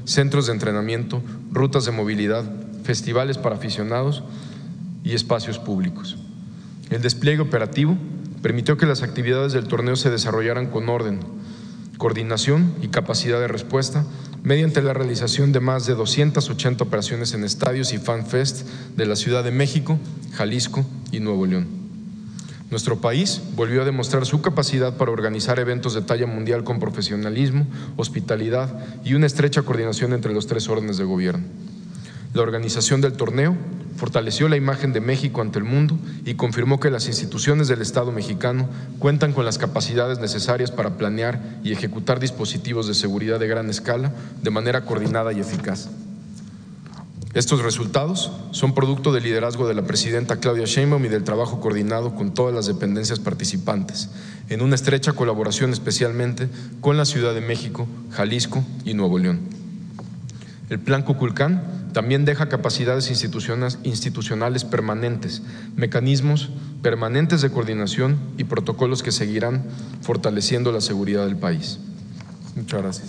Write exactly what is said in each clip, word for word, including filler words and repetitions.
centros de entrenamiento, rutas de movilidad, festivales para aficionados y espacios públicos. El despliegue operativo permitió que las actividades del torneo se desarrollaran con orden, coordinación y capacidad de respuesta mediante la realización de más de doscientas ochenta operaciones en estadios y fanfest de la Ciudad de México, Jalisco y Nuevo León. Nuestro país volvió a demostrar su capacidad para organizar eventos de talla mundial con profesionalismo, hospitalidad y una estrecha coordinación entre los tres órdenes de gobierno. La organización del torneo fortaleció la imagen de México ante el mundo y confirmó que las instituciones del Estado mexicano cuentan con las capacidades necesarias para planear y ejecutar dispositivos de seguridad de gran escala de manera coordinada y eficaz. Estos resultados son producto del liderazgo de la presidenta Claudia Sheinbaum y del trabajo coordinado con todas las dependencias participantes, en una estrecha colaboración especialmente con la Ciudad de México, Jalisco y Nuevo León. El Plan Kukulcán también deja capacidades institucionales permanentes, mecanismos permanentes de coordinación y protocolos que seguirán fortaleciendo la seguridad del país. Muchas gracias.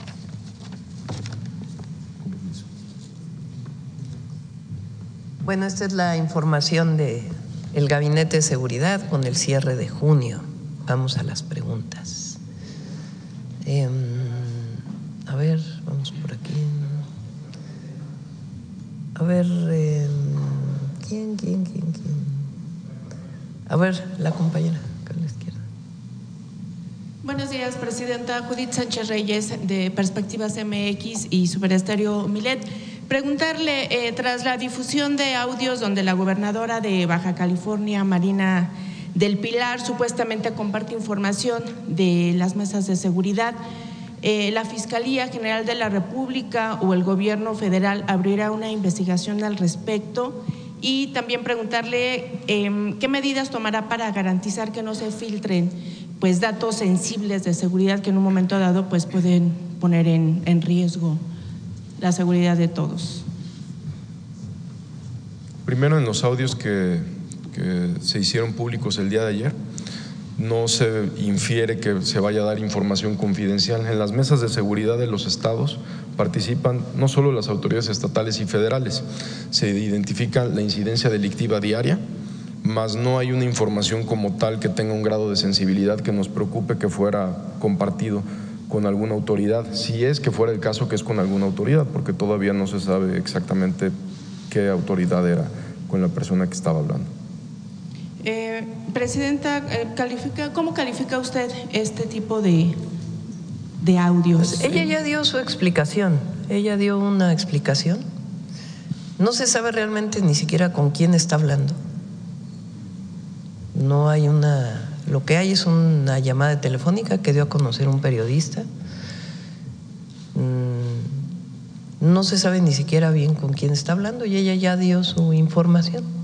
Bueno, esta es la información del Gabinete de Seguridad con el cierre de junio. Vamos a las preguntas. Eh, a ver, vamos por aquí. A ver, eh, ¿quién, quién, quién, quién? A ver, la compañera, acá a la izquierda. Buenos días, Presidenta. Judith Sánchez Reyes, de Perspectivas M X y Superestéreo Milet. Preguntarle, eh, tras la difusión de audios donde la gobernadora de Baja California, Marina del Pilar, supuestamente comparte información de las mesas de seguridad, Eh, ¿la Fiscalía General de la República o el Gobierno Federal abrirá una investigación al respecto? Y también preguntarle eh, qué medidas tomará para garantizar que no se filtren pues datos sensibles de seguridad que en un momento dado pues pueden poner en, en riesgo la seguridad de todos. Primero, en los audios que, que se hicieron públicos el día de ayer, no se infiere que se vaya a dar información confidencial. En las mesas de seguridad de los estados participan no solo las autoridades estatales y federales, se identifica la incidencia delictiva diaria, mas no hay una información como tal que tenga un grado de sensibilidad que nos preocupe que fuera compartido con alguna autoridad, si es que fuera el caso que es con alguna autoridad, porque todavía no se sabe exactamente qué autoridad era con la persona que estaba hablando. Eh, Presidenta, califica, ¿cómo califica usted este tipo de, de audios? Pues ella ya dio su explicación, ella dio una explicación. No se sabe realmente ni siquiera con quién está hablando. No hay una, lo que hay es una llamada telefónica que dio a conocer un periodista. No se sabe ni siquiera bien con quién está hablando y ella ya dio su información.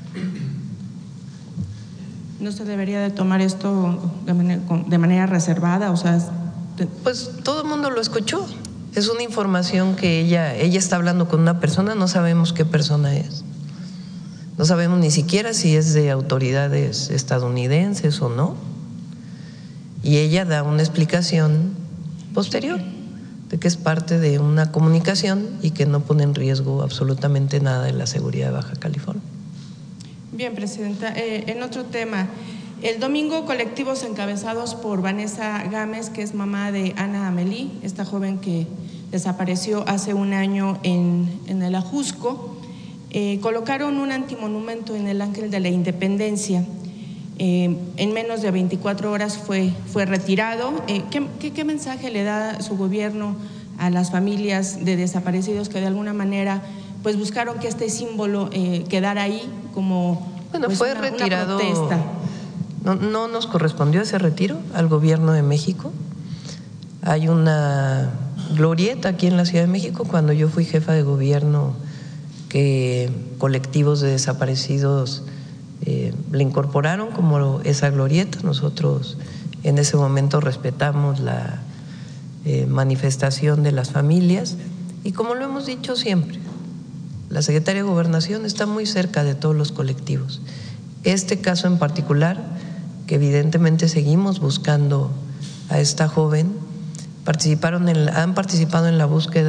¿No se debería de tomar esto de manera, de manera reservada? O sea, de... Pues todo el mundo lo escuchó. Es una información que ella, ella está hablando con una persona, no sabemos qué persona es. No sabemos ni siquiera si es de autoridades estadounidenses o no. Y ella da una explicación posterior de que es parte de una comunicación y que no pone en riesgo absolutamente nada de la seguridad de Baja California. Bien, Presidenta. Eh, en otro tema, el domingo colectivos encabezados por Vanessa Gámez, que es mamá de Ana Amelí, esta joven que desapareció hace un año en, en el Ajusco, eh, colocaron un antimonumento en el Ángel de la Independencia. Eh, en menos de veinticuatro horas fue, fue retirado. Eh, ¿qué, qué, ¿Qué mensaje le da su gobierno a las familias de desaparecidos que de alguna manera pues buscaron que este símbolo eh, quedara ahí como bueno, pues fue una, retirado, una protesta? No, no nos correspondió ese retiro al gobierno de México. Hay una glorieta aquí en la Ciudad de México, cuando yo fui jefa de gobierno, que colectivos de desaparecidos eh, le incorporaron como esa glorieta. Nosotros en ese momento respetamos la eh, manifestación de las familias y, como lo hemos dicho siempre, la Secretaría de Gobernación está muy cerca de todos los colectivos. Este caso en particular, que evidentemente seguimos buscando a esta joven, participaron en, han participado en la búsqueda